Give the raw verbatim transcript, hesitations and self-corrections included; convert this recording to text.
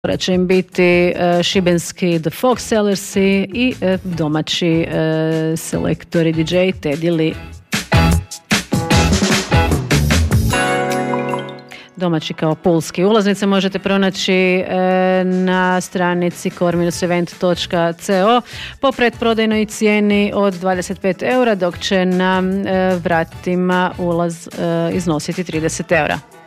će im biti uh, šibenski The Fox Sellersi i uh, domaći uh, selektori D J Teddy Lee. Domaći kao pulski. Ulaznice možete pronaći e, na stranici core event dot co po pretprodajnoj cijeni od dvadeset pet eura, dok će na e, vratima ulaz e, iznositi trideset eura.